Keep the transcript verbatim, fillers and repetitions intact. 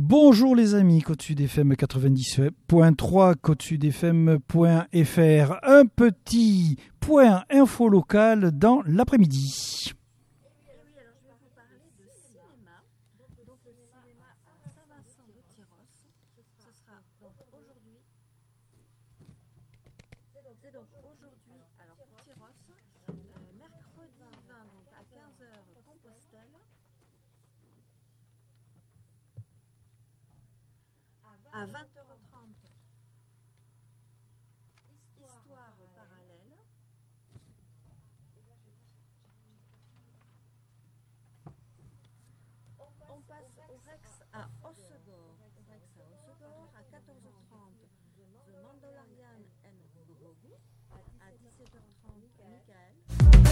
Bonjour les amis, Côte Sud F M quatre-vingt-dix point trois, côte sud f m point f r. Un petit point info local dans l'après-midi. À vingt heures trente, histoire parallèle. On passe au Rex à Hossegor. Au Rex à Hossegor, à quatorze heures trente, The Mandalorian